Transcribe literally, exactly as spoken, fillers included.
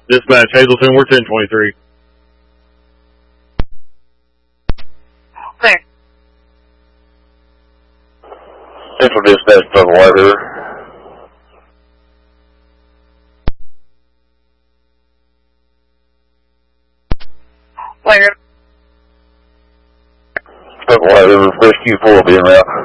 Dispatch, Hazleton, we're ten twenty-three. There. Central Dispatch, Purple White River. White River. Purple White River, Rescue four will be en route.